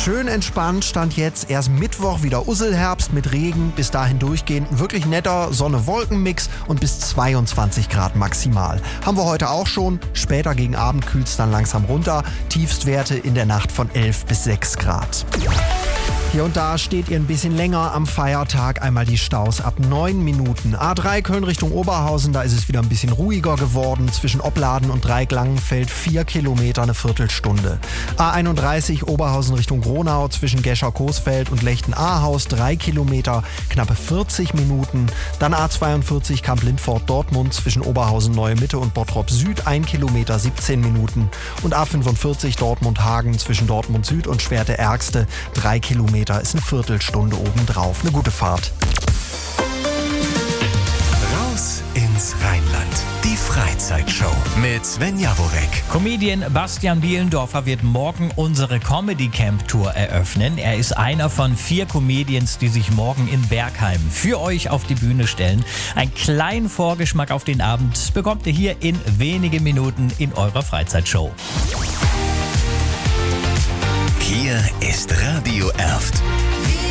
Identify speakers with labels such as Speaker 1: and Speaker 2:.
Speaker 1: Schön entspannt, Stand jetzt erst Mittwoch wieder Usselherbst mit Regen, bis dahin durchgehend ein wirklich netter Sonne-Wolken-Mix und bis 22 Grad maximal. Haben wir heute auch schon, später gegen Abend kühlt es dann langsam runter, Tiefstwerte in der Nacht von 11 bis 6 Grad. Hier und da steht ihr ein bisschen länger am Feiertag. Einmal die Staus ab 9 Minuten. A3 Köln Richtung Oberhausen, da ist es wieder ein bisschen ruhiger geworden. Zwischen Opladen und Dreiecklangenfeld 4 Kilometer, eine Viertelstunde. A31 Oberhausen Richtung Gronau zwischen Gescher-Coesfeld und Lechten-Ahaus 3 Kilometer, knappe 40 Minuten. Dann A42 Kamp-Lindfort-Dortmund zwischen Oberhausen-Neue Mitte und Bottrop Süd 1 Kilometer, 17 Minuten. Und A45 Dortmund-Hagen zwischen Dortmund Süd und Schwerte-Ärgste 3 Kilometer. Ist eine Viertelstunde obendrauf. Eine gute Fahrt.
Speaker 2: Raus ins Rheinland. Die Freizeitshow mit Sven Jaworek.
Speaker 3: Comedian Bastian Bielendorfer wird morgen unsere Comedy Camp Tour eröffnen. Er ist einer von 4 Comedians, die sich morgen in Bergheim für euch auf die Bühne stellen. Einen kleinen Vorgeschmack auf den Abend bekommt ihr hier in wenigen Minuten in eurer Freizeitshow.
Speaker 2: Hier ist Radio Erft.